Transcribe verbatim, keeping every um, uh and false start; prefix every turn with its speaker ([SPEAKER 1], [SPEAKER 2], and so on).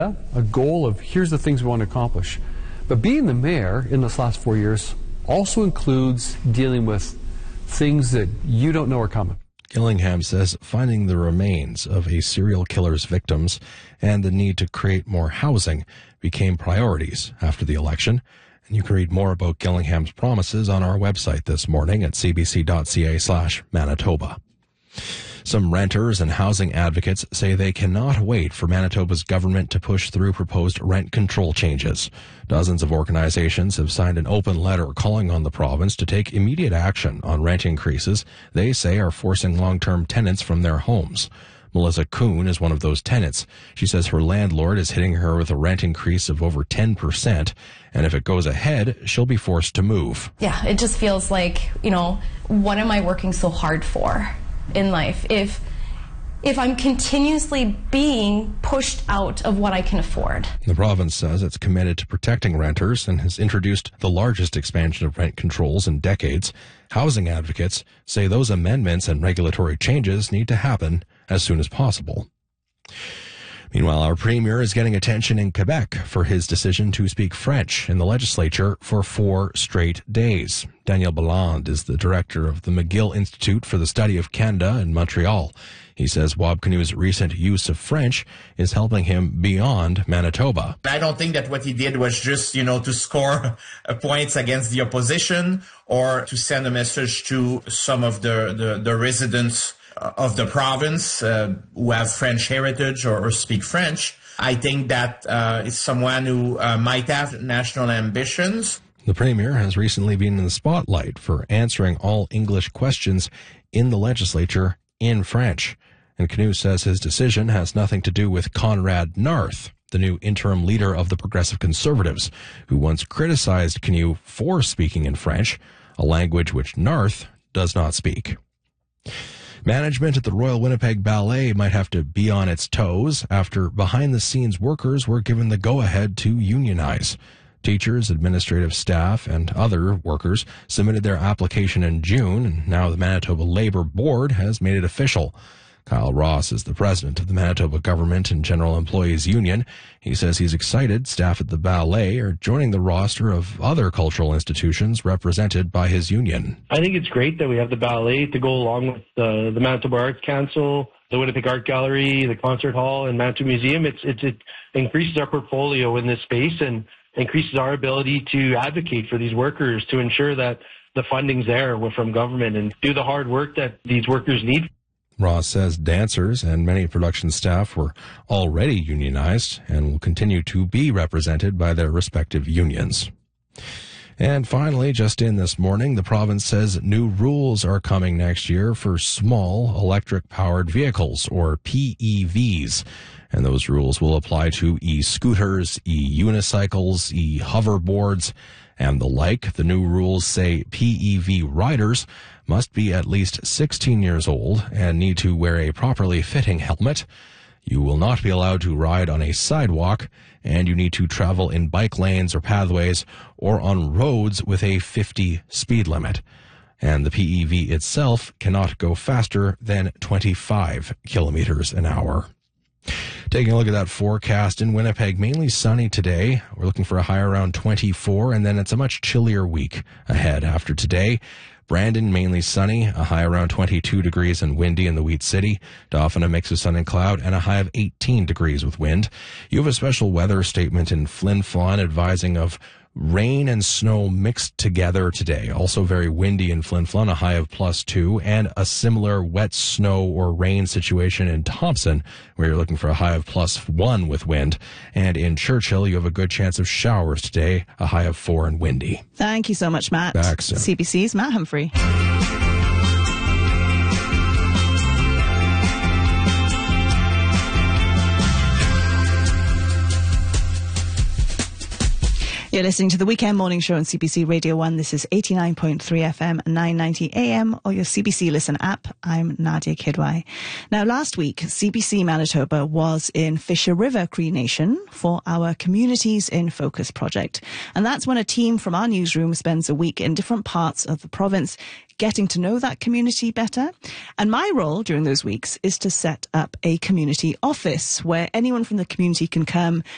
[SPEAKER 1] a goal of here's the things we want to accomplish. But being the mayor in this last four years also includes dealing with things that you don't know are coming.
[SPEAKER 2] Gillingham says finding the remains of a serial killer's victims and the need to create more housing became priorities after the election. And you can read more about Gillingham's promises on our website this morning at cbc.ca slash Manitoba. Some renters and housing advocates say they cannot wait for Manitoba's government to push through proposed rent control changes. Dozens of organizations have signed an open letter calling on the province to take immediate action on rent increases they say are forcing long-term tenants from their homes. Melissa Kuhn is one of those tenants. She says her landlord is hitting her with a rent increase of over ten percent, and if it goes ahead, she'll be forced to move.
[SPEAKER 3] Yeah, it just feels like, you know, what am I working so hard for in life if if I'm continuously being pushed out of what I can afford?
[SPEAKER 2] The province says it's committed to protecting renters and has introduced the largest expansion of rent controls in decades. Housing advocates say those amendments and regulatory changes need to happen as soon as possible. Meanwhile, our premier is getting attention in Quebec for his decision to speak French in the legislature for four straight days. Daniel Balland is the director of the McGill Institute for the Study of Canada in Montreal. He says Wab Kinew's recent use of French is helping him beyond Manitoba.
[SPEAKER 4] I don't think that what he did was just, you know, to score points against the opposition or to send a message to some of the, the, the residents of the province uh, who have French heritage or, or speak French. I think that uh, is someone who uh, might have national ambitions.
[SPEAKER 2] The premier has recently been in the spotlight for answering all English questions in the legislature in French. And Kinew says his decision has nothing to do with Conrad Narth, the new interim leader of the Progressive Conservatives, who once criticized Kinew for speaking in French, a language which Narth does not speak. Management at the Royal Winnipeg Ballet might have to be on its toes after behind-the-scenes workers were given the go-ahead to unionize. Teachers, administrative staff, and other workers submitted their application in June, and now the Manitoba Labour Board has made it official. Kyle Ross is the president of the Manitoba Government and General Employees Union. He says he's excited staff at the ballet are joining the roster of other cultural institutions represented by his union.
[SPEAKER 5] I think it's great that we have the ballet to go along with uh, the Manitoba Arts Council, the Winnipeg Art Gallery, the Concert Hall, and Manitoba Museum. It's, it's, it increases our portfolio in this space and increases our ability to advocate for these workers to ensure that the funding's there from government and do the hard work that these workers need.
[SPEAKER 2] Ross says dancers and many production staff were already unionized and will continue to be represented by their respective unions. And finally, just in this morning, the province says new rules are coming next year for small electric-powered vehicles, or P E Vs. And those rules will apply to e-scooters, e-unicycles, e-hoverboards, and the like. The new rules say P E V riders must be at least sixteen years old and need to wear a properly fitting helmet. You will not be allowed to ride on a sidewalk, and you need to travel in bike lanes or pathways or on roads with a fifty speed limit. And the P E V itself cannot go faster than twenty-five kilometers an hour. Taking a look at that forecast in Winnipeg, mainly sunny today. We're looking for a high around twenty-four, and then it's a much chillier week ahead after today. Brandon, mainly sunny, a high around twenty-two degrees and windy in the Wheat City. Dauphin, a mix of sun and cloud, and a high of eighteen degrees with wind. You have a special weather statement in Flin Flon advising of rain and snow mixed together today. Also very windy in Flin Flon, a high of plus two, and a similar wet snow or rain situation in Thompson, where you're looking for a high of plus one with wind. And in Churchill, you have a good chance of showers today, a high of four and windy.
[SPEAKER 6] Thank you so much, Matt.
[SPEAKER 2] Back soon.
[SPEAKER 6] C B C's Matt Humphrey. You're listening to the Weekend Morning Show on C B C Radio one. This is eighty-nine point three F M, nine ninety A M, or your C B C Listen app. I'm Nadia Kidwai. Now, last week, C B C Manitoba was in Fisher River Cree Nation for our Communities in Focus project. And that's when a team from our newsroom spends a week in different parts of the province getting to know that community better. And my role during those weeks is to set up a community office where anyone from the community can come